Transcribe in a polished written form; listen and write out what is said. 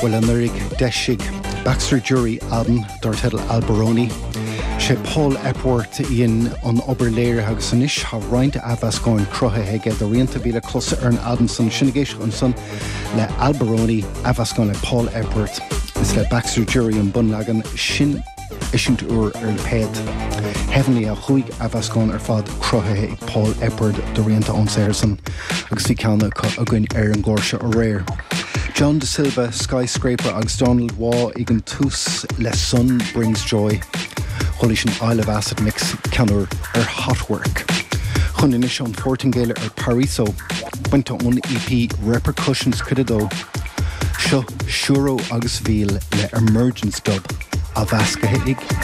Well an rig deisig Baxter Jury album Dortedal Alberoni. Sé Paul Epworth in an Oberléir agus san ish ha roiint avascóin crotha heige do rianta bhíle closa an album san sinnigéis an son le Alberoni avascóin le Paul Epworth. Is le Baxter Jury an bunlagan sin isint ar ped. Heavenly a chuig avascóin ar fad crotha ag Paul Epworth do rianta an Saracen agus bhí ceanna a gcuin an glóirse a réir. John De Silva, Skyscraper agus Donald Waugh igen tús le Sun Brings Joy. Cholis an Isle of Acid mix ceanúr ar Hot Work. Chun inis an Fortingale ar Pariso, buinte an EP Repercussions Cudadó. Seo Shuro agus Víl le Emergence Dub a bhascathe ig.